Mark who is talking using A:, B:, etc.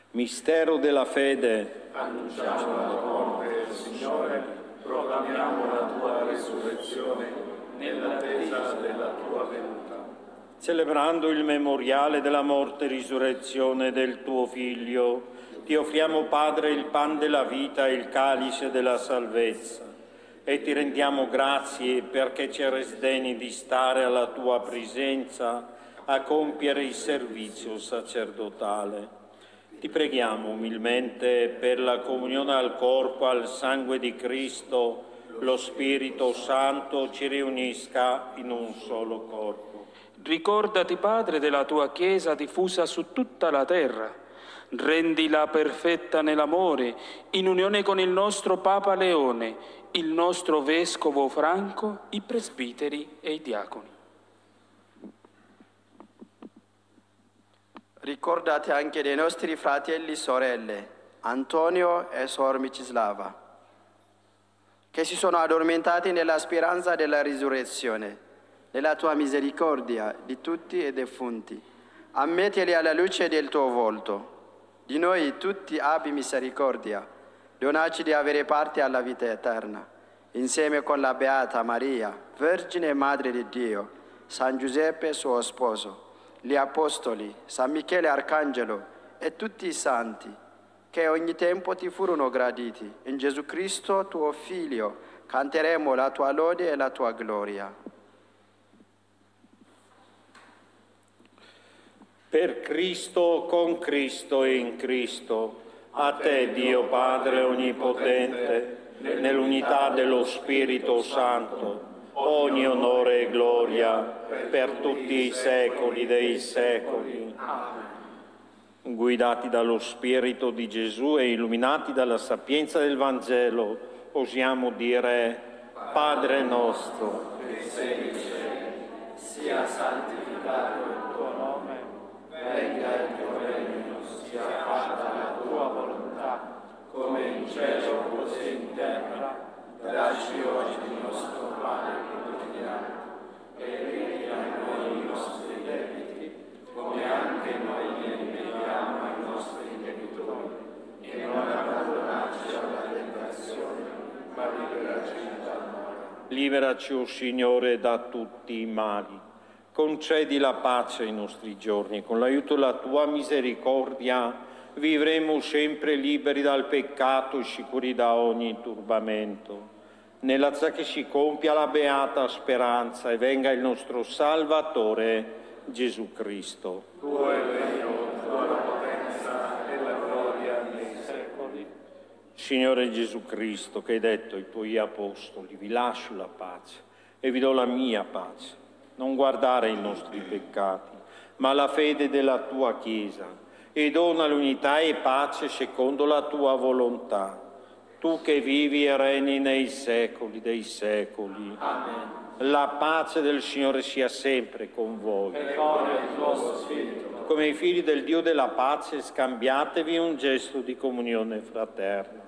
A: Mistero della fede.
B: Annunciamo la tua morte, Signore, proclamiamo la tua resurrezione nell'attesa della tua venuta.
A: Celebrando il memoriale della morte e risurrezione del tuo Figlio, ti offriamo, Padre, il pan della vita e il calice della salvezza, e ti rendiamo grazie perché ci resti degni di stare alla tua presenza a compiere il servizio sacerdotale. Ti preghiamo umilmente per la comunione al corpo e al sangue di Cristo, lo Spirito Santo ci riunisca in un solo corpo.
C: Ricordati, Padre, della tua Chiesa diffusa su tutta la terra. Rendila perfetta nell'amore, in unione con il nostro Papa Leone, il nostro Vescovo Franco, i presbiteri e i diaconi.
D: Ricordate anche dei nostri fratelli e sorelle, Antonio e Sor Micislava, che si sono addormentati nella speranza della risurrezione. Nella tua misericordia di tutti i defunti, ammettili alla luce del tuo volto. Di noi tutti abbi misericordia, donaci di avere parte alla vita eterna, insieme con la Beata Maria, Vergine e Madre di Dio, San Giuseppe suo sposo, gli Apostoli, San Michele Arcangelo e tutti i santi, che ogni tempo ti furono graditi. In Gesù Cristo, tuo Figlio, canteremo la tua lode e la tua gloria.
A: Per Cristo, con Cristo e in Cristo, a te, Dio Padre Onnipotente, nell'unità dello Spirito Santo, ogni onore e gloria per tutti i secoli dei secoli. Guidati dallo Spirito di Gesù e illuminati dalla sapienza del Vangelo, osiamo dire: Padre nostro,
B: Che sei in cielo, sia santificato il tuo nome, venga il tuo regno, sia fatta la tua volontà, come in cielo così in terra. Dacci oggi il nostro pane quotidiano, e rimetti a noi i nostri debiti, come anche noi li rimettiamo ai nostri debitori, e non abbandonarci alla tentazione, ma liberaci dal male.
A: liberaci, o Signore, da tutti i mali. Concedi la pace ai nostri giorni. Con l'aiuto della tua misericordia vivremo sempre liberi dal peccato e sicuri da ogni turbamento. Nella che si compia la beata speranza e venga il nostro Salvatore Gesù Cristo.
B: Tuo è il regno, tua la potenza e la gloria nei secoli.
A: Signore Gesù Cristo, che hai detto ai tuoi apostoli: vi lascio la pace e vi do la mia pace. Non guardare i nostri peccati, ma la fede della tua Chiesa, e dona l'unità e pace secondo la tua volontà. Tu che vivi e regni nei secoli dei secoli.
B: Amen.
A: La pace del Signore sia sempre con voi.
B: E con il tuo spirito.
A: Come i figli del Dio della pace, scambiatevi un gesto di comunione fraterna.